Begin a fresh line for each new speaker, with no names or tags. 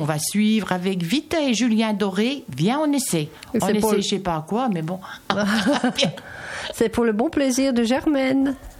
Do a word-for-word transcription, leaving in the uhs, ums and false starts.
on va suivre avec Vita et Julien Doré. Viens, on essaie. On essaie, le... je sais pas quoi, mais bon.
C'est pour le bon plaisir de Germaine.